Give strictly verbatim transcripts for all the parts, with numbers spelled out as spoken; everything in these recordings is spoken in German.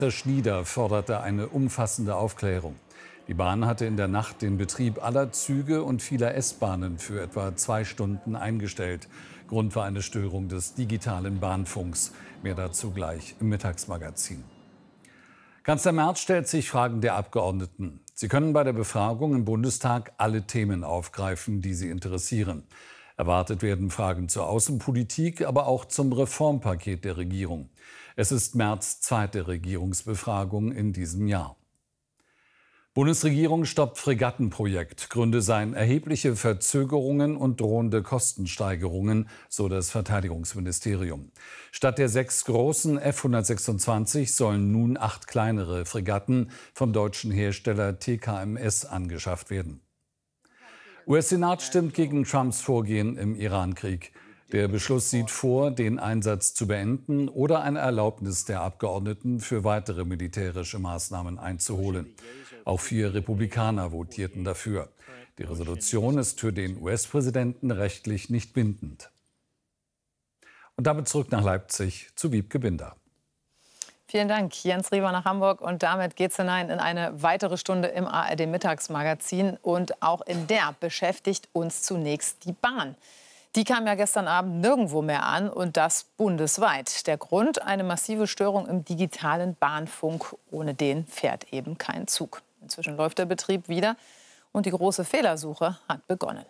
Schnieder forderte eine umfassende Aufklärung. Die Bahn hatte in der Nacht den Betrieb aller Züge und vieler S-Bahnen für etwa zwei Stunden eingestellt. Grund war eine Störung des digitalen Bahnfunks. Mehr dazu gleich im Mittagsmagazin. Kanzler Merz stellt sich Fragen der Abgeordneten. Sie können bei der Befragung im Bundestag alle Themen aufgreifen, die sie interessieren. Erwartet werden Fragen zur Außenpolitik, aber auch zum Reformpaket der Regierung. Es ist Merz' zweite Regierungsbefragung in diesem Jahr. Bundesregierung stoppt Fregattenprojekt. Gründe seien erhebliche Verzögerungen und drohende Kostensteigerungen, so das Verteidigungsministerium. Statt der sechs großen F hundertsechsundzwanzig sollen nun acht kleinere Fregatten vom deutschen Hersteller T K M S angeschafft werden. U S-Senat stimmt gegen Trumps Vorgehen im Iran-Krieg. Der Beschluss sieht vor, den Einsatz zu beenden oder eine Erlaubnis der Abgeordneten für weitere militärische Maßnahmen einzuholen. Auch vier Republikaner votierten dafür. Die Resolution ist für den U S-Präsidenten rechtlich nicht bindend. Und damit zurück nach Leipzig zu Wiebke Binder. Vielen Dank, Jens Rieber nach Hamburg. Und damit geht's hinein in eine weitere Stunde im A R D-Mittagsmagazin. Und auch in der beschäftigt uns zunächst die Bahn. Die kam ja gestern Abend nirgendwo mehr an und das bundesweit. Der Grund: eine massive Störung im digitalen Bahnfunk. Ohne den fährt eben kein Zug. Inzwischen läuft der Betrieb wieder und die große Fehlersuche hat begonnen.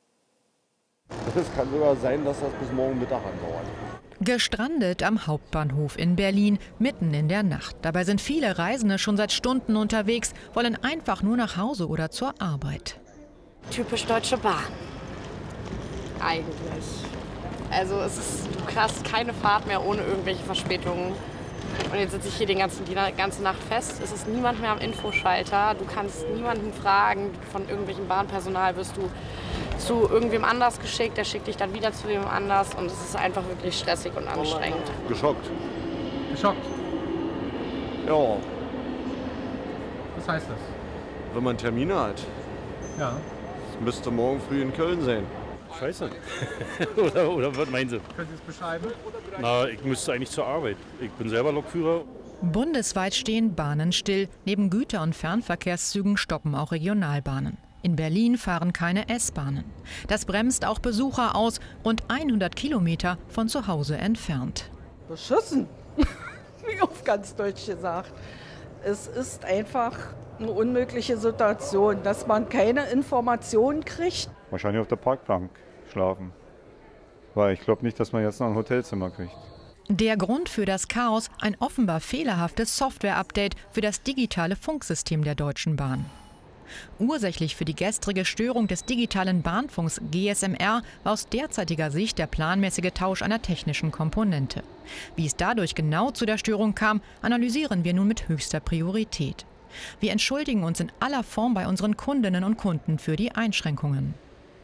Es kann sogar sein, dass das bis morgen Mittag andauert. Gestrandet am Hauptbahnhof in Berlin, mitten in der Nacht. Dabei sind viele Reisende schon seit Stunden unterwegs, wollen einfach nur nach Hause oder zur Arbeit. Typisch Deutsche Bahn. Eigentlich. Also es ist, du hast keine Fahrt mehr ohne irgendwelche Verspätungen. Und jetzt sitze ich hier den ganzen, die ganze Nacht fest. Es ist niemand mehr am Infoschalter. Du kannst niemanden fragen. Von irgendwelchem Bahnpersonal wirst du zu irgendwem anders geschickt. Der schickt dich dann wieder zu wem anders. Und es ist einfach wirklich stressig und anstrengend. Geschockt. Geschockt? Ja. Was heißt das? Wenn man Termine hat. Ja. Das müsste morgen früh in Köln sein. Scheiße. oder, oder was meinen Sie? Können Sie es beschreiben? Na, ich müsste eigentlich zur Arbeit. Ich bin selber Lokführer. Bundesweit stehen Bahnen still. Neben Güter- und Fernverkehrszügen stoppen auch Regionalbahnen. In Berlin fahren keine S-Bahnen. Das bremst auch Besucher aus, rund hundert Kilometer von zu Hause entfernt. Beschissen, wie auf ganz Deutsch gesagt. Es ist einfach eine unmögliche Situation, dass man keine Informationen kriegt. Wahrscheinlich auf der Parkbank schlafen. Weil ich glaube nicht, dass man jetzt noch ein Hotelzimmer kriegt. Der Grund für das Chaos: ein offenbar fehlerhaftes Software-Update für das digitale Funksystem der Deutschen Bahn. Ursächlich für die gestrige Störung des digitalen Bahnfunks G S M R war aus derzeitiger Sicht der planmäßige Tausch einer technischen Komponente. Wie es dadurch genau zu der Störung kam, analysieren wir nun mit höchster Priorität. Wir entschuldigen uns in aller Form bei unseren Kundinnen und Kunden für die Einschränkungen.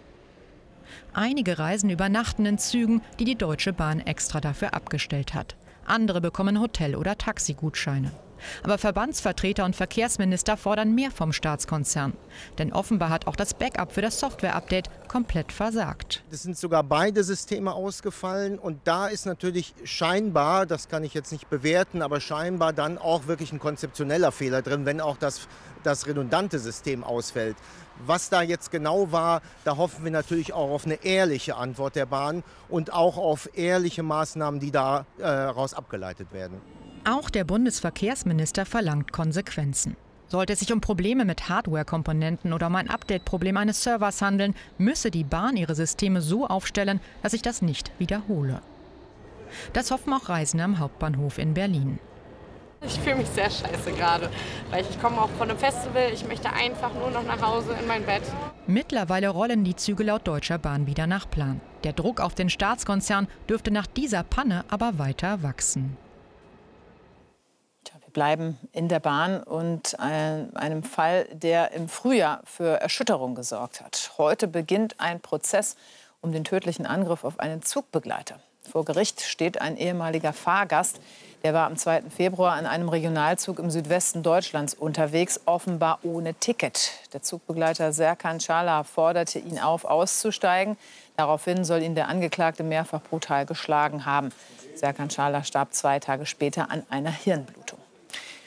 Einige Reisen übernachten in Zügen, die die Deutsche Bahn extra dafür abgestellt hat. Andere bekommen Hotel- oder Taxigutscheine. Aber Verbandsvertreter und Verkehrsminister fordern mehr vom Staatskonzern. Denn offenbar hat auch das Backup für das Software-Update komplett versagt. Es sind sogar beide Systeme ausgefallen. Und da ist natürlich scheinbar, das kann ich jetzt nicht bewerten, aber scheinbar dann auch wirklich ein konzeptioneller Fehler drin, wenn auch das, das redundante System ausfällt. Was da jetzt genau war, da hoffen wir natürlich auch auf eine ehrliche Antwort der Bahn und auch auf ehrliche Maßnahmen, die daraus äh, abgeleitet werden. Auch der Bundesverkehrsminister verlangt Konsequenzen. Sollte es sich um Probleme mit Hardware-Komponenten oder um ein Update-Problem eines Servers handeln, müsse die Bahn ihre Systeme so aufstellen, dass sich das nicht wiederhole. Das hoffen auch Reisende am Hauptbahnhof in Berlin. Ich fühle mich sehr scheiße gerade, weil ich, ich komme auch von einem Festival. Ich möchte einfach nur noch nach Hause in mein Bett. Mittlerweile rollen die Züge laut Deutscher Bahn wieder nach Plan. Der Druck auf den Staatskonzern dürfte nach dieser Panne aber weiter wachsen. Wir bleiben in der Bahn und einem Fall, der im Frühjahr für Erschütterung gesorgt hat. Heute beginnt ein Prozess um den tödlichen Angriff auf einen Zugbegleiter. Vor Gericht steht ein ehemaliger Fahrgast. Der war am zweiten Februar in einem Regionalzug im Südwesten Deutschlands unterwegs, offenbar ohne Ticket. Der Zugbegleiter Serkan Çağlar forderte ihn auf, auszusteigen. Daraufhin soll ihn der Angeklagte mehrfach brutal geschlagen haben. Serkan Çağlar starb zwei Tage später an einer Hirnblutung.